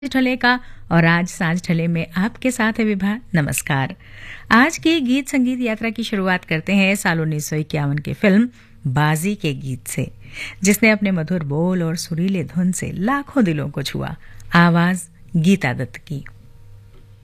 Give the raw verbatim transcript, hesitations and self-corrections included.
ढले का और आज सांझ ढले में आपके साथ है विभा। नमस्कार। आज की गीत संगीत यात्रा की शुरुआत करते हैं साल उन्नीस सौ इक्यावन की फिल्म बाजी के गीत से, जिसने अपने मधुर बोल और सुरीले धुन से लाखों दिलों को छुआ। आवाज गीता दत्त की।